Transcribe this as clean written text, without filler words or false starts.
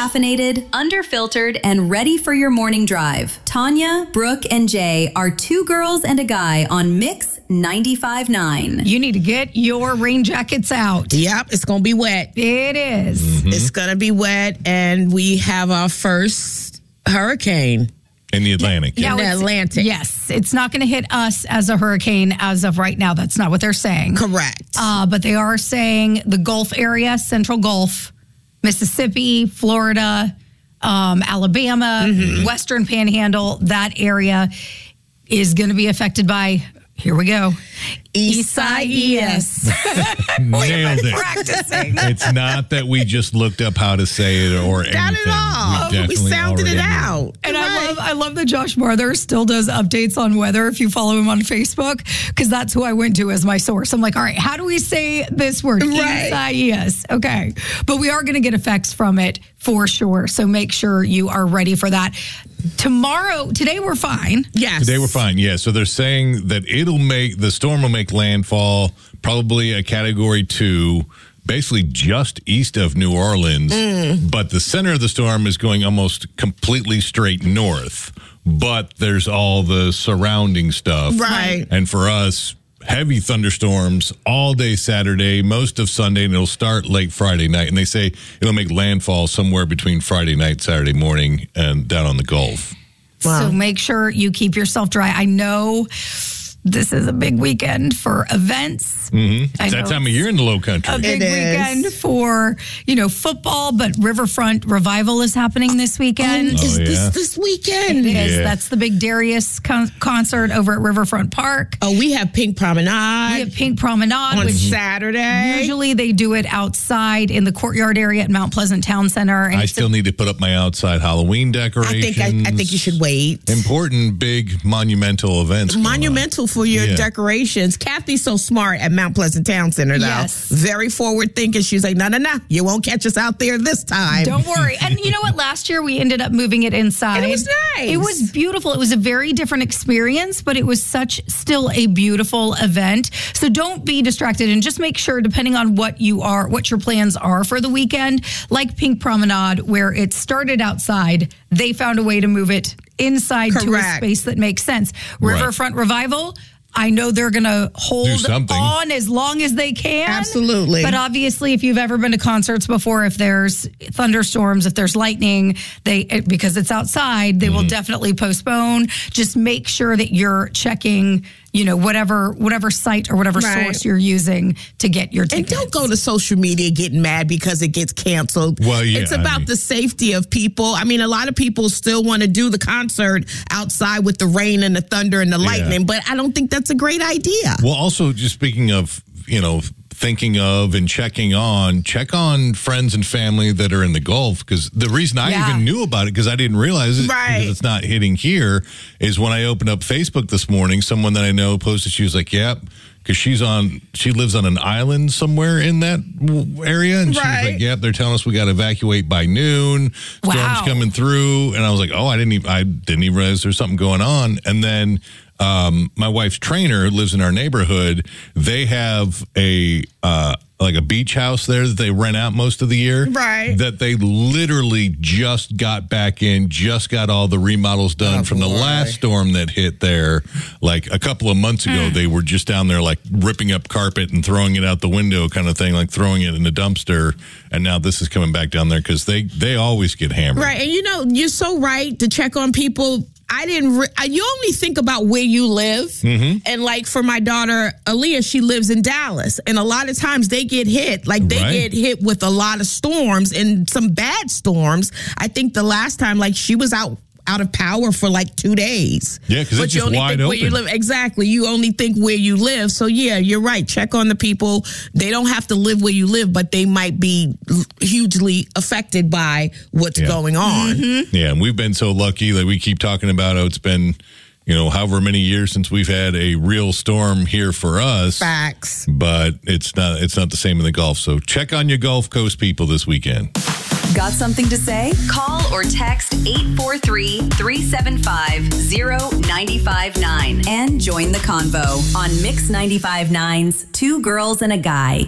Uncaffeinated, underfiltered, and ready for your morning drive. Tanya, Brooke, and Jay are two girls and a guy on Mix 95.9. You need to get your rain jackets out. Yep, it's going to be wet. It is. Mm-hmm. It's going to be wet, and we have our first hurricane. In the Atlantic. In the Atlantic. Yes. It's not going to hit us as a hurricane as of right now. That's not what they're saying. Correct. But they are saying the Gulf area, Central Gulf, Mississippi, Florida, Alabama, Western Panhandle, that area is going to be affected by, here we go, Isaias. Nailed it. Practicing. It's not that we just looked up how to say it or anything. Not at all. We sounded it out. And I love that Josh Marther still does updates on weather if you follow him on Facebook, because that's who I went to as my source. I'm like, all right, how do we say this word? Right. Isaias. Okay. But we are going to get effects from it for sure. So make sure you are ready for that. Today we're fine. Yes. Today we're fine. Yeah. So they're saying that the storm will make landfall, probably a category 2, basically just east of New Orleans. But the center of the storm is going almost completely straight north. But there's all the surrounding stuff. Right. And for us, heavy thunderstorms all day Saturday, most of Sunday, and it'll start late Friday night. And they say it'll make landfall somewhere between Friday night, Saturday morning, and down on the Gulf. Wow. So make sure you keep yourself dry. I know this is a big weekend for events. It's that time of year in the Low Country. A big weekend for, football, but Riverfront Revival is happening this weekend. This weekend? It is. Yeah. That's the big Darius concert over at Riverfront Park. Oh, we have Pink Promenade. We have Pink Promenade on Saturday. Usually they do it outside in the courtyard area at Mount Pleasant Town Center. And I still need to put up my outside Halloween decorations. I think you should wait. Important, big, monumental events. Monumental for your decorations. Kathy's so smart at Mount Pleasant Town Center, though. Yes. Very forward thinking. She's like, no, you won't catch us out there this time. Don't worry. And you know what? Last year we ended up moving it inside. And it was nice. It was beautiful. It was a very different experience, but it was still a beautiful event. So don't be distracted, and just make sure, depending on what your plans are for the weekend, like Pink Promenade, where it started outside, they found a way to move it inside to a space that makes sense. Riverfront Revival, I know they're going to hold on as long as they can. Absolutely. But obviously, if you've ever been to concerts before, if there's thunderstorms, if there's lightning, because it's outside, they will definitely postpone. Just make sure that you're checking, whatever site or whatever source you're using to get your tickets. And don't go to social media getting mad because it gets canceled. Well, yeah, it's about the safety of people. I mean, a lot of people still want to do the concert outside with the rain and the thunder and the lightning, but I don't think that's a great idea. Well, also, just speaking of, thinking of and check on friends and family that are in the Gulf, because the reason I even knew about it, because I didn't realize it, because it's not hitting here, is when I opened up Facebook this morning, someone that I know posted, she was like, yep, because she lives on an island somewhere in that area, and she was like, yep, they're telling us we got to evacuate by noon, storm's coming through, and I was like, oh, I didn't even realize there's something going on. And then my wife's trainer, who lives in our neighborhood, they have a beach house there that they rent out most of the year. Right. That they literally just got back in, just got all the remodels done from the last storm that hit there. Like a couple of months ago, they were just down there like ripping up carpet and throwing it out the window kind of thing, like throwing it in the dumpster. And now this is coming back down there because they always get hammered. Right. And you're so right to check on people. You only think about where you live. And like for my daughter, Aaliyah, she lives in Dallas. And a lot of times they get hit. Like they get hit with a lot of storms and some bad storms. I think the last time, like she was out of power for like 2 days. Yeah, because it's just wide open. Where you live. Exactly. You only think where you live. So yeah, you're right. Check on the people. They don't have to live where you live, but they might be hugely affected by what's going on. Yeah, and we've been so lucky that we keep talking about how it's been, however many years since we've had a real storm here for us. Facts. But it's not the same in the Gulf. So check on your Gulf Coast people this weekend. Got something to say? Call or text 843-375-0959 and join the convo on Mix 95.9's Two Girls and a Guy.